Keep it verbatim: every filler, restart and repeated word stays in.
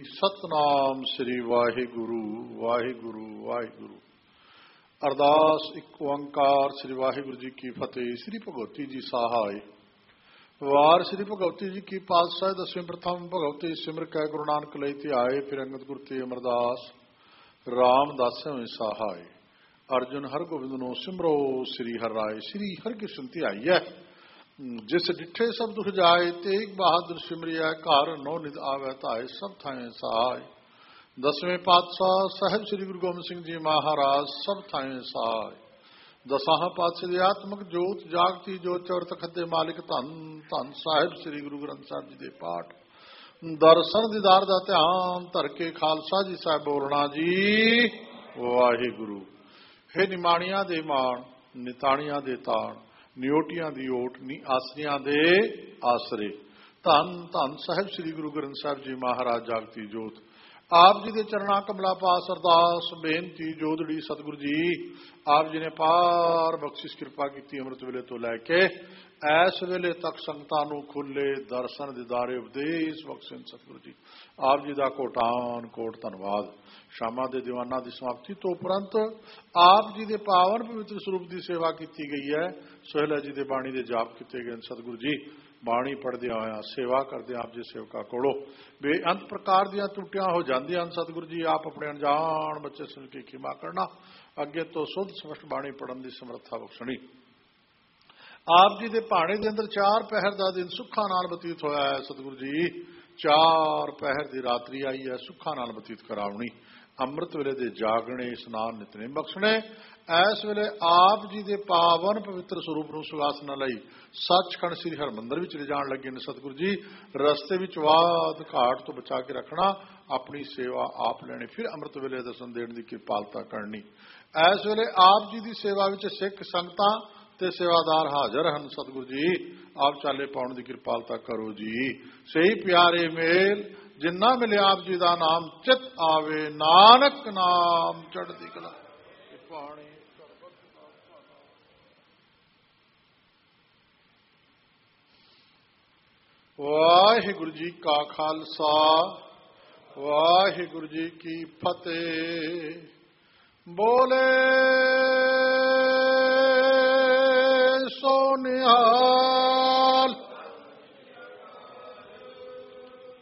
सतनाम श्री वाहिगुरु वाहिगुरु वाहिगुरु। अरदास एक ओंकार श्री वाहिगुरु जी की फतेह। श्री भगवती जी सहाय। वार श्री भगवती जी की पातशाह दसवें प्रथम भगवती सिमर कै गुरु नानक लैते आए। फिर अंगद गुरु ते अमरदास रामदास सहाय। अर्जुन हर गोबिंद नो सिमरो श्री हर राय। श्री हर कृष्ण ते आई है जिस डिठे सब दुख जाए। तेग बहादुर सिमरिया घर नौ निध आवे ताए। सब थाए सहाय। दसवें पातशाह साहिब श्री गुरु गोबिंद सिंह जी महाराज सब थाए सहाय। दसाह पातशाह आत्मक जोत जागती जोत चौर तखत दे मालिक धन धन साहिब श्री गुरु ग्रंथ साहिब जी दे पाठ दर्शन दीदार दा ध्यान धर के खालसा जी साहब बोलना जी वाहिगुरु। हे निमाणिया दे मान निताणिया दे ताण नियोटियां दी ओट नी आसरियां दे आसरे। धन धन साहिब श्री गुरु ग्रंथ साहिब जी महाराज जागती जोत। आप जी दे चरणा कमला पास अरदास बेनती जोदड़ी सतगुरु जी। आप जी ने पार बख्शिश कृपा की अमृत वेले तो लैके ऐस वेले तक संगतां नूं खुले दर्शन दीदारे उपदेश बख्शन सतगुरु जी। आप जी का कोटान कोट धन्यवाद। शामा दे दीवाना की समाप्ति तो उपरंत आप जी के पावन पवित्र स्वरूप की सेवा की गई है। सोहला जी के बाणी के जाप किए गए। सतगुरु जी बाणी पढ़दे होया सेवा करदे आप जी सेवका कोलों बेअंत प्रकार दियां त्रुटियां हो जांदियां। सतगुरु जी आप अपने अनजान बच्चे सुन के खिमा करना। अगे तो शुद्ध स्पष्ट बाणी पढ़न की समर्था बख्शणी। आप जी के भाणे के अंदर चार पहर का दिन सुखा नाल बतीत होया है। सतगुरु जी चार पहर की रात्रि आई है सुखा नाल बतीत करावनी। अमृत वेले दे जागने स्नान नितनेम बख्शने। ऐस वेले आप जी के पावन पवित्र स्वरूप नूं सुगासना लई सचखंड श्री हरमंदर विच ले जाण लगे ने। सतगुरु जी रस्ते विच वाद घाट तो बचा के रखना। अपनी सेवा आप लेनी फिर अमृत वेले दर्शन देने की कृपालता करनी। ऐस वेले आप जी की सेवा विच सिख संगतां ते सेवादार हाजर हैं। सतगुरु जी आप चाले पाउण की कृपालता करो जी। सही प्यारे मेल जिन्ना मिले आप जी का नाम चित आवे नानक नाम चढ़ती कला पानी। वाहिगुरु जी का खालसा वाहिगुरु जी की फतेह। बोले